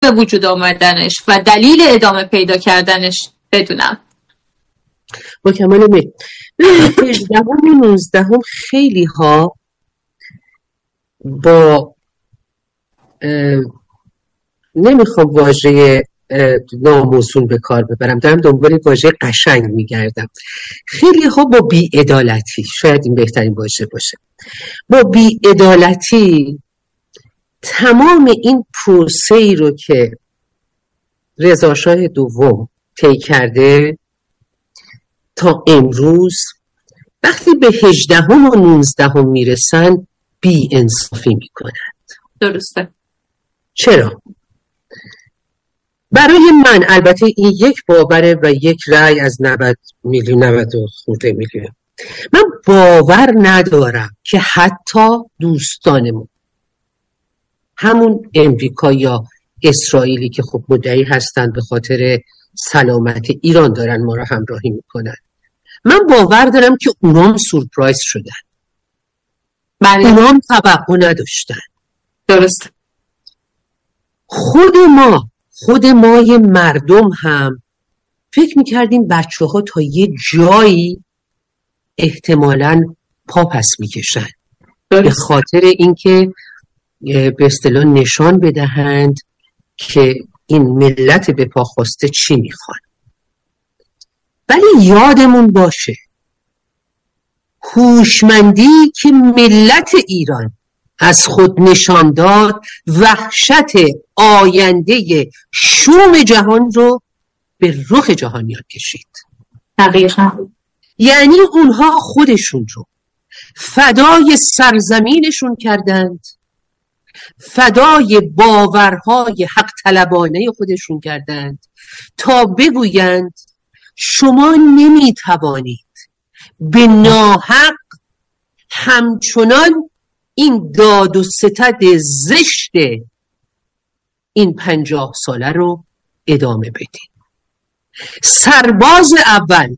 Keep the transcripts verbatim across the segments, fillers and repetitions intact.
به وجود آمدنش و دلیل ادامه پیدا کردنش بدونم. با کمال میل هجدهم و نوزدهم خیلی ها با نمیخوام واژه ناموزون به کار ببرم، دارم دنبال واژه قشنگ میگردم. خیلی ها با بی‌عدالتی، شاید این بهترین واژه باشه، با بی‌عدالتی تمام این پروسه‌ای رو که رضا شاه دوم طی کرده تا امروز وقتی به هجدهم و نوزدهم میرسن بی انصافی میکنند. درسته. چرا؟ برای من البته این یک باوره و یک رأی از نود میلیون نود و خورده میلیون، من باور ندارم که حتی دوستانمون همون امریکا یا اسرائیلی که خب مدعی هستن به خاطر سلامت ایران دارن ما را همراهی میکنن، من باور دارم که اونام سورپرایز شدن، اونام توقع نداشتن. درست. خود ما خود مای مردم هم فکر میکردیم بچه ها تا یه جایی احتمالاً پا پس میکشن به خاطر اینکه به اصطلاح نشان بدهند که این ملت به پا خواسته چی میخوان. ولی یادمون باشه هوشمندی که ملت ایران از خود نشان داد وحشت آینده شوم جهان رو به رخ جهانیان کشید. دقیقاً. یعنی اونها خودشون رو فدای سرزمینشون کردند، فدای باورهای حق طلبانه خودشون کردند تا بگویند شما نمیتوانید به ناحق همچنان این داد و ستد زشت این پنجاه ساله رو ادامه بدید. سرباز اول،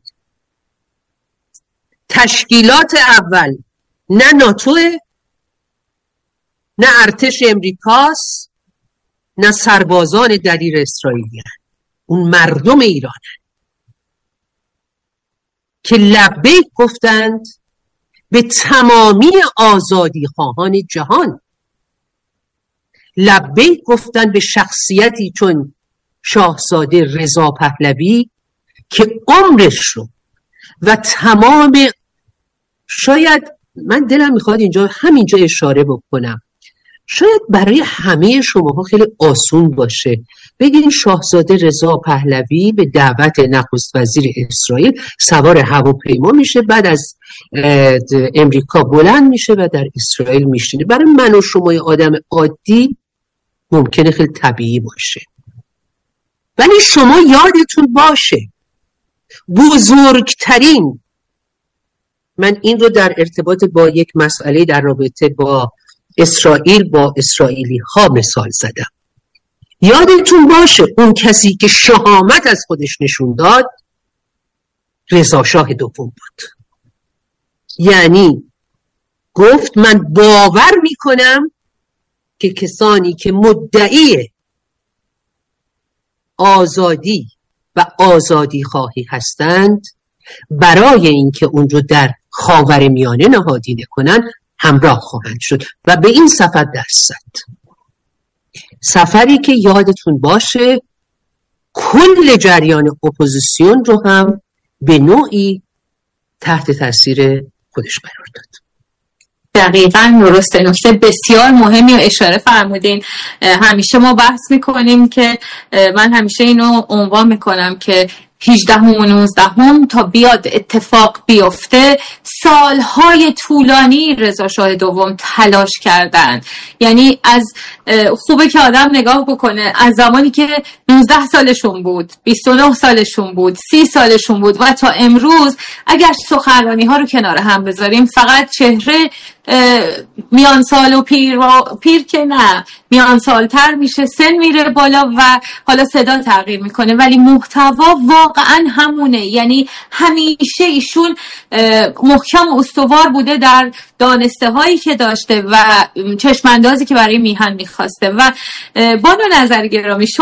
تشکیلات اول، نه ناتوه، نه ارتش امریکاست، نه سربازان دلیر اسرائیلی هست. اون مردم ایران هست که لبیک گفتند به تمامی آزادی خواهان جهان، لبیک گفتند به شخصیتی چون شاهزاده رضا پهلوی که عمرش رو و تمام، شاید من دلم میخواد اینجا همینجا اشاره بکنم، شاید برای همه شماها خیلی آسون باشه بگید شاهزاده رضا پهلوی به دعوت نخست وزیر اسرائیل سوار هواپیما میشه، بعد از امریکا بلند میشه و در اسرائیل میشینه. برای من و شما آدم عادی ممکنه خیلی طبیعی باشه، ولی شما یادتون باشه بزرگترین، من این رو در ارتباط با یک مسئله در رابطه با اسرائیل با اسرائیلی ها مثال زدم، یادتون باشه اون کسی که شهامت از خودش نشون داد رضا شاه دوم بود. یعنی گفت من باور میکنم که کسانی که مدعی آزادی و آزادی خواهی هستند برای اینکه اون رو در خاورمیانه نهادینه کنن همراه خواهند شد و به این سفر دست زد. سفری که یادتون باشه کل جریان اپوزیسیون رو هم به نوعی تحت تاثیر خودش قرار داد. دقیقاً درسته. نکته بسیار مهمی و اشاره فرمودین. همیشه ما بحث میکنیم که من همیشه اینو عنوان میکنم که هجدهم و نوزدهم تا بیاد اتفاق بیفته سالهای طولانی رضا شاه دوم تلاش کردن. یعنی از خوبه که آدم نگاه بکنه از زمانی که نوزده سالشون بود، بیست و نه سالشون بود، سی سالشون بود و تا امروز اگر سخنرانی ها رو کنار هم بذاریم فقط چهره میان سال و پیر و پیر که نه میان سالتر میشه، سن میره بالا و حالا صدا تغییر میکنه ولی محتوا واقعا همونه. یعنی همیشه ایشون محکم و استوار بوده در دانسته هایی که داشته و چشماندازی که برای میهن میخواسته. و بانو نظر گرامی